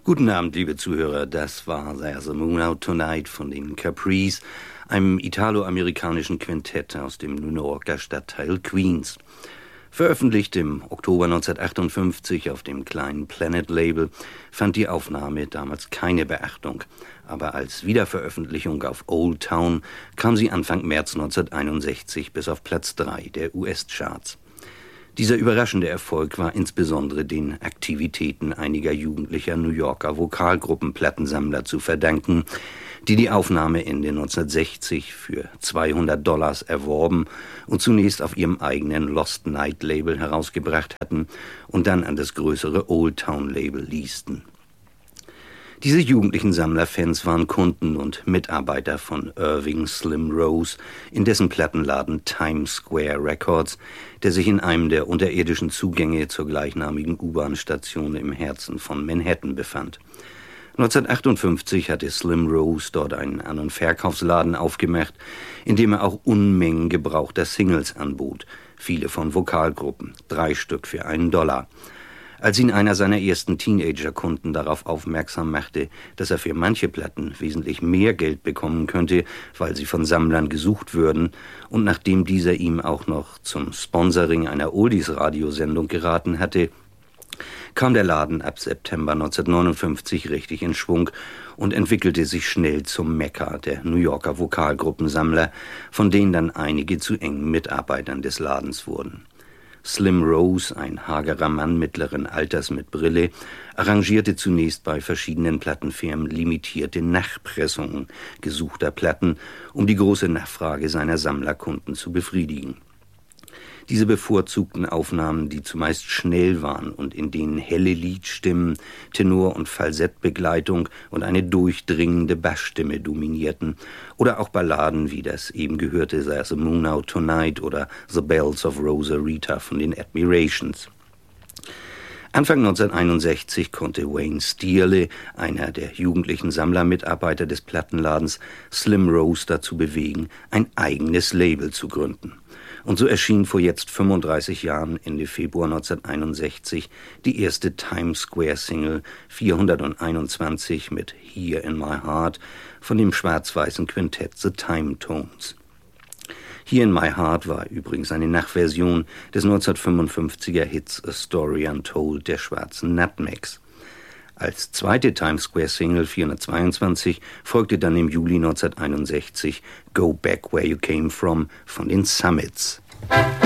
Guten Abend, liebe Zuhörer. Das war There's a Moon Out Tonight von den Caprice, einem italo-amerikanischen Quintett aus dem New Yorker Stadtteil Queens. Veröffentlicht im Oktober 1958 auf dem kleinen Planet-Label, fand die Aufnahme damals keine Beachtung. Aber als Wiederveröffentlichung auf Old Town kam sie Anfang März 1961 bis auf Platz 3 der US-Charts. Dieser überraschende Erfolg war insbesondere den Aktivitäten einiger jugendlicher New Yorker Vokalgruppen-Plattensammler zu verdanken, die die Aufnahme Ende 1960 für $200 erworben und zunächst auf ihrem eigenen Lost Night Label herausgebracht hatten und dann an das größere Old Town Label leasten. Diese jugendlichen Sammlerfans waren Kunden und Mitarbeiter von Irving Slim Rose in dessen Plattenladen Times Square Records, der sich in einem der unterirdischen Zugänge zur gleichnamigen U-Bahn-Station im Herzen von Manhattan befand. 1958 hatte Slim Rose dort einen An- und Verkaufsladen aufgemacht, in dem er auch Unmengen gebrauchter Singles anbot, viele von Vokalgruppen, 3 Stück für $1. Als ihn einer seiner ersten Teenager-Kunden darauf aufmerksam machte, dass er für manche Platten wesentlich mehr Geld bekommen könnte, weil sie von Sammlern gesucht würden, und nachdem dieser ihm auch noch zum Sponsoring einer Oldies-Radiosendung geraten hatte, kam der Laden ab September 1959 richtig in Schwung und entwickelte sich schnell zum Mekka der New Yorker Vokalgruppensammler, von denen dann einige zu engen Mitarbeitern des Ladens wurden. Slim Rose, ein hagerer Mann mittleren Alters mit Brille, arrangierte zunächst bei verschiedenen Plattenfirmen limitierte Nachpressungen gesuchter Platten, um die große Nachfrage seiner Sammlerkunden zu befriedigen. Diese bevorzugten Aufnahmen, die zumeist schnell waren und in denen helle Liedstimmen, Tenor- und Falsettbegleitung und eine durchdringende Bassstimme dominierten, oder auch Balladen wie das eben gehörte There's a Moon Out Tonight oder The Bells of Rosarita von den Admirations. Anfang 1961 konnte Wayne Steerle, einer der jugendlichen Sammlermitarbeiter des Plattenladens, Slim Rose dazu bewegen, ein eigenes Label zu gründen. Und so erschien vor jetzt 35 Jahren, Ende Februar 1961, die erste Times Square Single 421 mit Here in My Heart von dem schwarz-weißen Quintett The Time Tones. Here in My Heart war übrigens eine Nachversion des 1955er Hits A Story Untold der schwarzen Nutmegs. Als zweite Times Square Single 422 folgte dann im Juli 1961 Go Back Where You Came From von den Summits.